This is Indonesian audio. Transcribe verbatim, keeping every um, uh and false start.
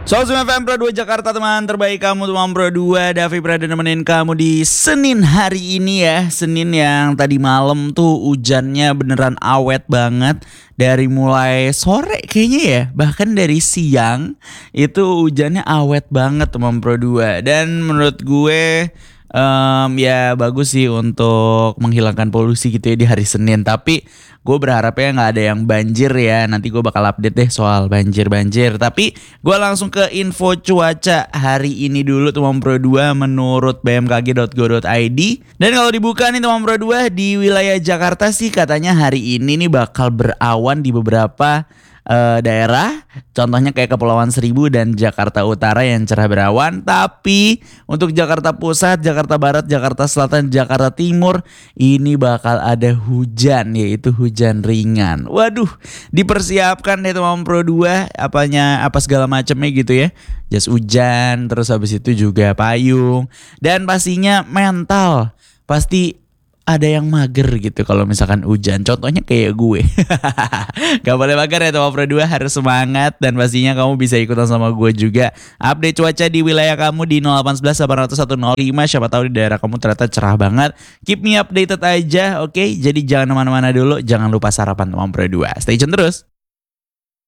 Soal F M Pro dua Jakarta, teman terbaik kamu, teman Pro dua. Davi berada nemenin kamu di Senin hari ini ya. Senin yang tadi malam tuh hujannya beneran awet banget. Dari mulai sore kayaknya ya, bahkan dari siang itu hujannya awet banget, teman Pro dua. Dan menurut gue Um, ya bagus sih untuk menghilangkan polusi gitu ya di hari Senin. Tapi gue berharapnya gak ada yang banjir ya. Nanti gue bakal update deh soal banjir-banjir. Tapi gue langsung ke info cuaca hari ini dulu, teman Pro dua, menurut b m k g dot go dot i d. Dan kalau dibuka nih teman Pro dua, di wilayah Jakarta sih katanya hari ini nih bakal berawan di beberapa Uh, daerah, contohnya kayak Kepulauan Seribu dan Jakarta Utara yang cerah berawan. Tapi untuk Jakarta Pusat, Jakarta Barat, Jakarta Selatan, Jakarta Timur ini bakal ada hujan, yaitu hujan ringan. Waduh, dipersiapkan deh teman Pro dua, apanya apa segala macamnya gitu ya. Jas hujan, terus habis itu juga payung, dan pastinya mental. Pasti ada yang mager gitu kalau misalkan hujan. Contohnya kayak gue. Gak boleh mager ya teman Pro dua, harus semangat. Dan pastinya kamu bisa ikutan sama gue juga. Update cuaca di wilayah kamu di nol delapan satu satu delapan nol satu nol lima. Siapa tahu di daerah kamu ternyata cerah banget. Keep me updated aja, oke? Okay? Jadi jangan kemana-mana dulu. Jangan lupa sarapan teman Pro dua. Stay tune terus.